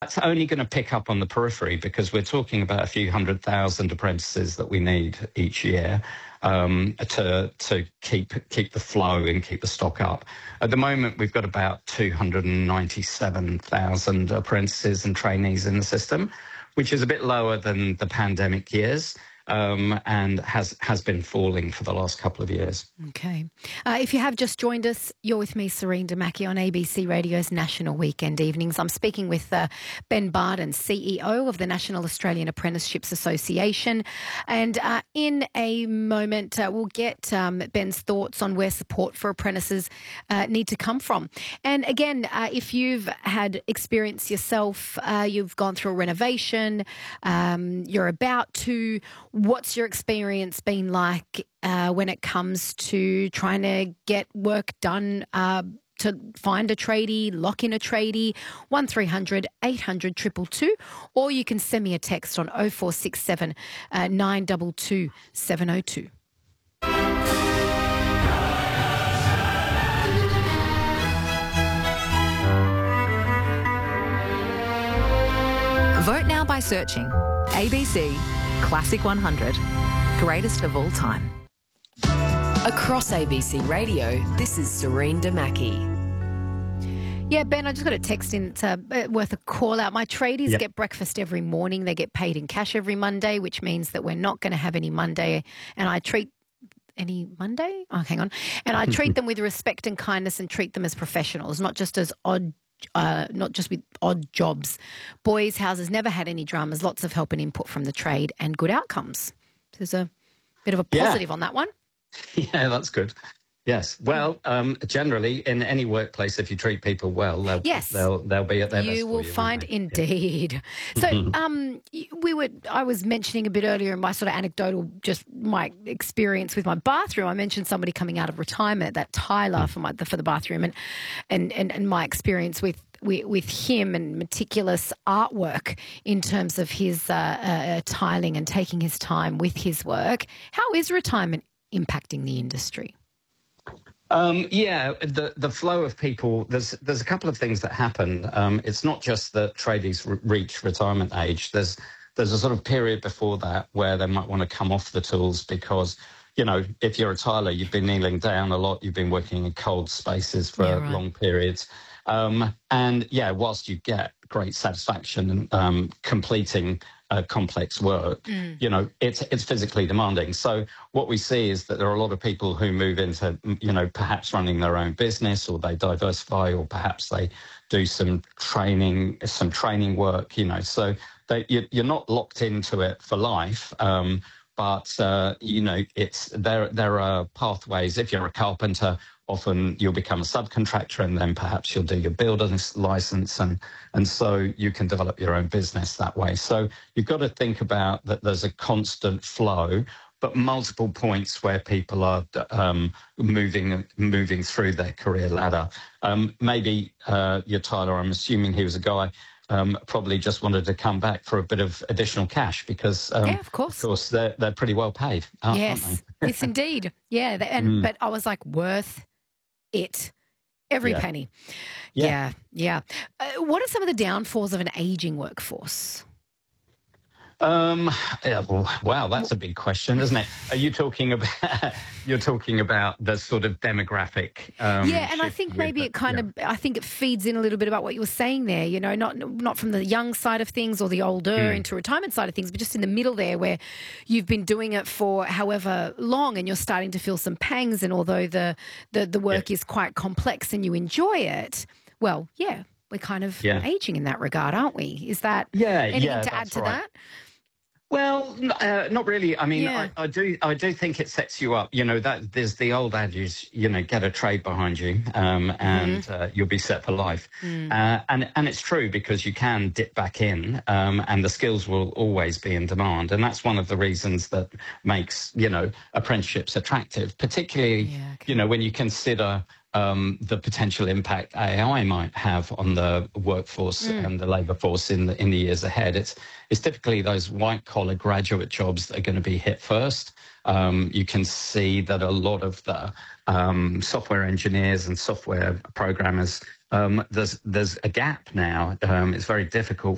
that's only going to pick up on the periphery because we're talking about a few 100,000 apprentices that we need each year to keep the flow and keep the stock up. At the moment, we've got about 297,000 apprentices and trainees in the system, which is a bit lower than the pandemic years. And has been falling for the last couple of years. Okay. If you have just joined us, you're with me, Serene Damaki, on ABC Radio's National Weekend Evenings. I'm speaking with Ben Barden, CEO of the National Australian Apprenticeships Association. And in a moment, we'll get Ben's thoughts on where support for apprentices need to come from. And again, if you've had experience yourself, you've gone through a renovation, you're about to... What's your experience been like when it comes to trying to get work done to find a tradie, lock in a tradie? 1300 800 222, or you can send me a text on 0467 922 702. Vote now by searching ABC Classic 100, greatest of all time. Across ABC Radio, this is Serene Damaki. Yeah, Ben, I just got a text in. It's worth a call out. My tradies get breakfast every morning. They get paid in cash every Monday, which means that we're not going to have any Monday. And I treat any Monday? Oh, hang on. And I treat them with respect and kindness and treat them as professionals, not just with odd jobs. Boys' houses never had any dramas, lots of help and input from the trade and good outcomes. There's a bit of a positive on that one. Yeah, that's good. Yes. Well, generally, in any workplace, if you treat people well, they'll be at their best. You will find, indeed. So, I was mentioning a bit earlier in my sort of anecdotal, just my experience with my bathroom. I mentioned somebody coming out of retirement, that Tyler for the bathroom, and my experience with him and meticulous artwork in terms of his tiling and taking his time with his work. How is retirement impacting the industry? The flow of people, there's a couple of things that happen. It's not just that tradies reach retirement age. There's a sort of period before that where they might want to come off the tools because, you know, if you're a tiler, you've been kneeling down a lot, you've been working in cold spaces for long periods. Whilst you get great satisfaction completing complex work, you know, it's physically demanding. So what we see is that there are a lot of people who move into, you know, perhaps running their own business, or they diversify, or perhaps they do some training work, you know, so you're not locked into it for life. But you know, there are pathways. If you're a carpenter, often you'll become a subcontractor, and then perhaps you'll do your builder's license, and so you can develop your own business that way. So you've got to think about that. There's a constant flow, but multiple points where people are moving through their career ladder. Maybe your Tyler, I'm assuming he was a guy. Probably just wanted to come back for a bit of additional cash because, of course, they're pretty well paid. Yes, aren't they? yes, indeed. Yeah, but I was like, worth it, every penny. Yeah. What are some of the downfalls of an aging workforce? Wow, that's a big question, isn't it? Are you talking about the sort of demographic? And I think maybe I think it feeds in a little bit about what you were saying there. You know, not from the young side of things or the older into retirement side of things, but just in the middle there, where you've been doing it for however long, and you're starting to feel some pangs. And although the work is quite complex and you enjoy it, well, we're kind of aging in that regard, aren't we? Is that anything to add to that? Well, not really. I mean, I do think it sets you up. You know, that there's the old adage, you know, get a trade behind you, and you'll be set for life. And it's true, because you can dip back in, and the skills will always be in demand. And that's one of the reasons that makes, you know, apprenticeships attractive, particularly, you know, when you consider the potential impact AI might have on the workforce and the labour force in the years ahead. It's typically those white-collar graduate jobs that are going to be hit first. You can see that a lot of the software engineers and software programmers, there's a gap now. It's very difficult